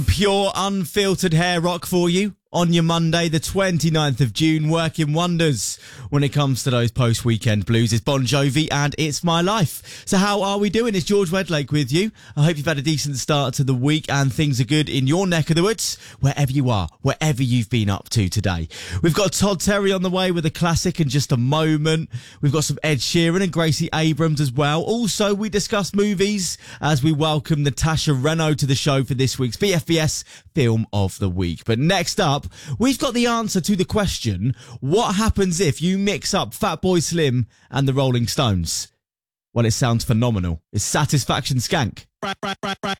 Pure unfiltered hair rock for you on your Monday, the 29th of June, working wonders when it comes to those post-weekend blues. It's Bon Jovi and It's My Life. So how are we doing? It's George Wedlake with you. I hope you've had a decent start to the week and things are good in your neck of the woods, wherever you are, wherever you've been up to today. We've got Todd Terry on the way with a classic in just a moment. We've got some Ed Sheeran and Gracie Abrams as well. Also, we discuss movies as we welcome Natasha Reno to the show for this week's BFBS Film of the Week. But next up, we've got the answer to the question, what happens if you mix up Fatboy Slim and the Rolling Stones? Well, it sounds phenomenal. It's Satisfaction Skank.